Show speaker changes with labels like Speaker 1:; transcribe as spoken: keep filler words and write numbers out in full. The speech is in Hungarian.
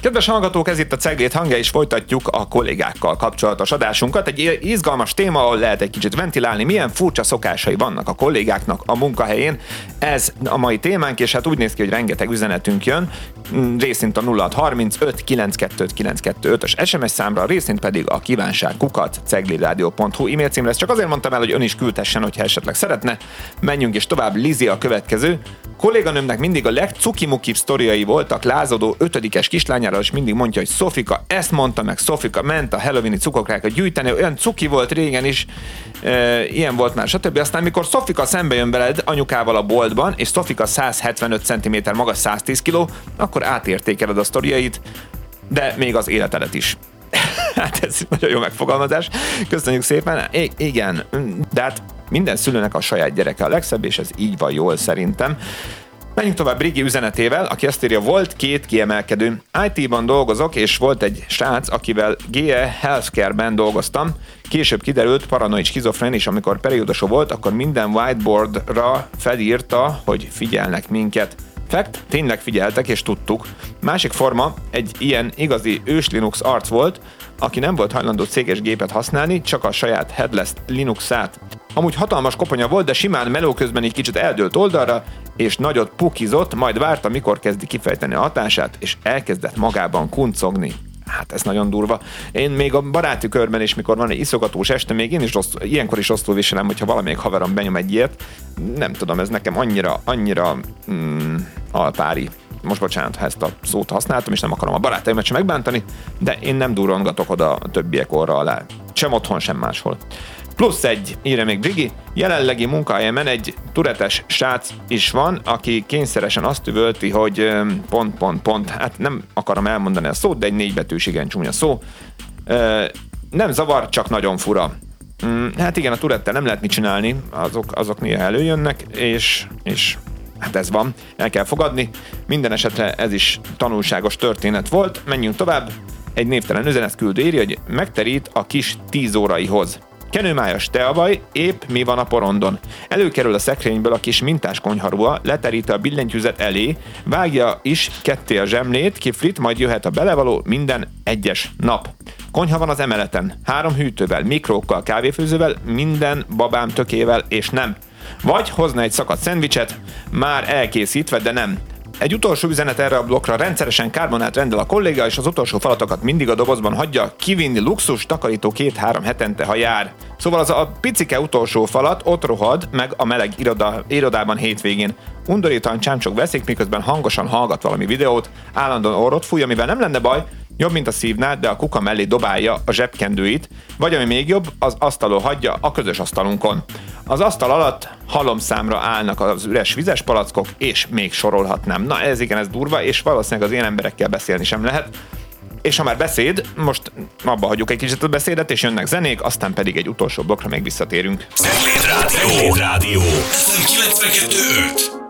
Speaker 1: Kedves hallgatók, ez itt a Ceglét hangja, és folytatjuk a kollégákkal kapcsolatos adásunkat. Egy izgalmas téma, ahol lehet egy kicsit ventilálni, milyen furcsa szokásai vannak a kollégáknak a munkahelyén. Ez a mai témánk, és hát úgy néz ki, hogy rengeteg üzenetünk jön, részint a nulla hat harmincöt kilencvenkettő kilencszázhuszonötös es em es számra, részint pedig a kívánság kukac ceglédradio pont hu e-mail címre. Ezt csak azért mondtam el, hogy ön is küldhessen, hogyha esetleg szeretne. Menjünk is tovább, Lizi a következő. Kolléganőmnek mindig a legcukimukibb sztoriai voltak lázadó ötödikes kislányára, és mindig mondja, hogy Szofika ezt mondta meg, Szofika ment a halloweeni cukokrákat gyűjteni, olyan cuki volt régen is, e, ilyen volt már, stb. Aztán mikor Szofika szembe jön veled anyukával a boltban, és Szofika száz hetvenöt centiméter maga, száz tíz kiló, akkor átértékeled a sztoriait, de még az életedet is. Hát ez nagyon jó megfogalmazás. Köszönjük szépen. I- igen, de hát minden szülőnek a saját gyereke a legszebb, és ez így van jól szerintem. Menjünk tovább Brigi üzenetével, aki azt írja, volt két kiemelkedő. í té-ban dolgozok, és volt egy srác, akivel gé e Healthcare-ben dolgoztam. Később kiderült, paranoid skizofrén, és amikor periódusú volt, akkor minden whiteboardra felírta, hogy figyelnek minket. Fact, tényleg figyeltek, és tudtuk. Másik forma, egy ilyen igazi ős Linux arc volt, aki nem volt hajlandó céges gépet használni, csak a saját headless Linuxát. Amúgy hatalmas koponya volt, de simán meló közben egy kicsit eldőlt oldalra, és nagyot pukizott, majd várta, mikor kezdi kifejteni a hatását, és elkezdett magában kuncogni. Hát ez nagyon durva. Én még a baráti körben is, mikor van egy iszogatós este, még én is rossz, ilyenkor is rosszul viselem, hogyha valamelyik haverom benyom egy ilyet. Nem tudom, ez nekem annyira, annyira mm, alpári. Most bocsánat, ha ezt a szót használtam, és nem akarom a barátaimat sem megbántani, de én nem durrangatok oda a többiek orra alá. Sem otthon, sem máshol. Plusz egy, írja még Brigi, jelenlegi munkahelyemen egy turetes srác is van, aki kényszeresen azt üvölti, hogy pont, pont, pont, hát nem akarom elmondani a szót, de egy négybetűs, igen csúnya szó. Nem zavar, csak nagyon fura. Hát igen, a turettel nem lehet mit csinálni, azok, azok néha előjönnek, és, és hát ez van, el kell fogadni. Minden esetre ez is tanulságos történet volt. Menjünk tovább. Egy névtelen üzenet küldő írja, hogy megterít a kis tíz óraihoz. Kenőmájas teavaj, épp mi van a porondon. Előkerül a szekrényből a kis mintás konyharuha, leteríti a billentyűzet elé, vágja is ketté a zsemlét, kiflit, majd jöhet a belevaló minden egyes nap. Konyha van az emeleten, három hűtővel, mikrókkal, kávéfőzővel, minden babám tökével, és nem. Vagy hozna egy szakadt szendvicset, már elkészítve, de nem. Egy utolsó üzenet erre a blokkra, rendszeresen karbonát rendel a kolléga, és az utolsó falatokat mindig a dobozban hagyja, kivinni luxus takarító két-három hetente, ha jár. Szóval az a picike utolsó falat ott rohad meg a meleg iroda, irodában hétvégén. Undorítóan csámcsok veszik, miközben hangosan hallgat valami videót, állandóan orrot fúj, amivel nem lenne baj, jobb, mint a szívnál, de a kuka mellé dobálja a zsebkendőit, vagy ami még jobb, az asztalon hagyja a közös asztalunkon. Az asztal alatt halomszámra állnak az üres vizes palackok, és még sorolhatnám. Na ez igen, ez durva, és valószínűleg az ilyen emberekkel beszélni sem lehet. És ha már beszéd, most abba hagyjuk egy kicsit a beszédet, és jönnek zenék, aztán pedig egy utolsó blokkra még visszatérünk.
Speaker 2: Cegléd Rádió! Rádió! ef em kilencvenkettő öt